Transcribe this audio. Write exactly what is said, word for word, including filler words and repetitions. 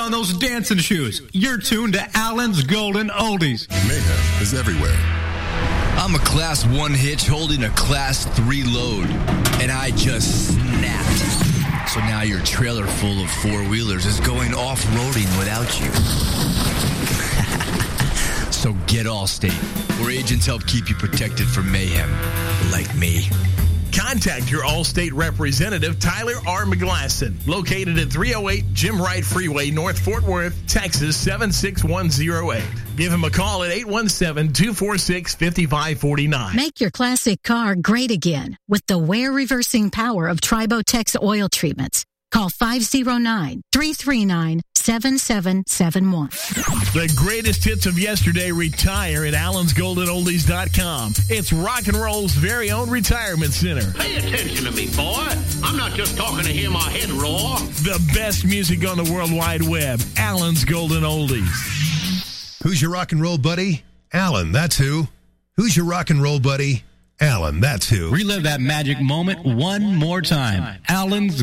on those dancing shoes. You're tuned to Allen's Golden Oldies. Mayhem is everywhere. I'm a class one hitch holding a class three load, and I just snapped. So now your trailer full of four-wheelers is going off-roading without you. So get Allstate, where agents help keep you protected from mayhem, like me. Contact your Allstate representative, Tyler R. McGlasson, located at three oh eight Jim Wright Freeway, North Fort Worth, Texas, seven six one zero eight. Give him a call at eight one seven, two four six, five five four nine. Make your classic car great again with the wear-reversing power of Tribotex oil treatments. Call five oh nine, three three nine, seven seven seven one. The greatest hits of yesterday retire at Allens Golden Oldies dot com. It's rock and roll's very own retirement center. Pay attention to me, boy. I'm not just talking to hear my head roar. The best music on the World Wide Web. Allens Golden Oldies. Who's your rock and roll buddy? Alan, that's who. Who's your rock and roll buddy? Alan, that's who. Relive that magic moment one more time. Allen's